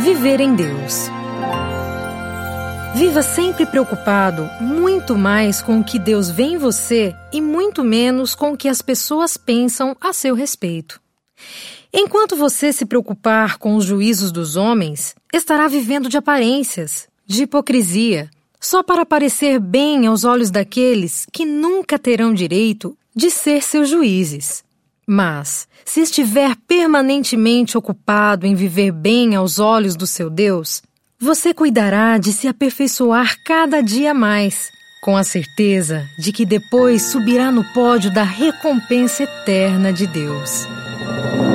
Viver em Deus. Viva sempre preocupado, muito mais com o que Deus vê em você e muito menos com o que as pessoas pensam a seu respeito. Enquanto você se preocupar com os juízos dos homens, estará vivendo de aparências, de hipocrisia, só para parecer bem aos olhos daqueles que nunca terão direito de ser seus juízes. Mas, se estiver permanentemente ocupado em viver bem aos olhos do seu Deus, você cuidará de se aperfeiçoar cada dia mais, com a certeza de que depois subirá no pódio da recompensa eterna de Deus.